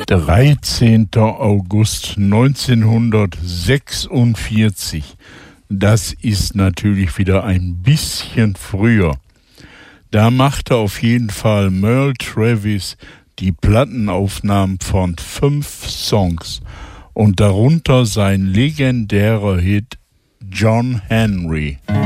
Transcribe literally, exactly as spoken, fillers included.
dreizehnter August neunzehnhundertsechsundvierzig. Das ist natürlich wieder ein bisschen früher. Da machte auf jeden Fall Merle Travis die Plattenaufnahmen von fünf Songs und darunter sein legendärer Hit John Henry.